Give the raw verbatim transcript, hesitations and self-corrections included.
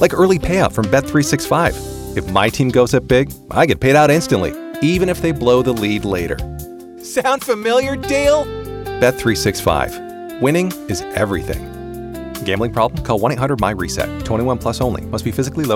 Like early payout from Bet three sixty-five. If my team goes up big, I get paid out instantly, even if they blow the lead later. Sound familiar, Dale? Bet three sixty-five. Winning is everything. Gambling problem? Call one eight hundred M Y RESET. twenty-one plus only. Must be physically located.